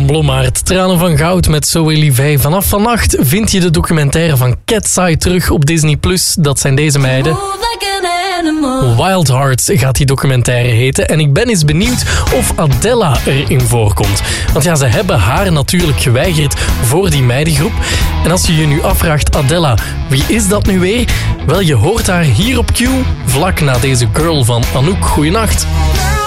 Blommaert. Tranen van goud met Zoe Livet. Vanaf vannacht vind je de documentaire van Cat's Eye terug op Disney+. Dat zijn deze meiden. Wild Hearts gaat die documentaire heten. En ik ben eens benieuwd of Adela erin voorkomt. Want ja, ze hebben haar natuurlijk geweigerd voor die meidengroep. En als je je nu afvraagt, Adela, wie is dat nu weer? Wel, je hoort haar hier op Q, vlak na deze Girl van Anouk. Goeienacht.